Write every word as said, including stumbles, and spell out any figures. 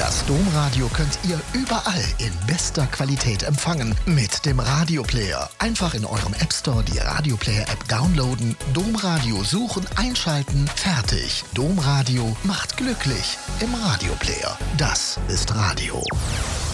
Das Domradio könnt ihr überall in bester Qualität empfangen. Mit dem Radioplayer. Einfach in eurem App Store die Radioplayer-App downloaden, Domradio suchen, einschalten, fertig. Domradio macht glücklich im Radioplayer. Das ist Radio.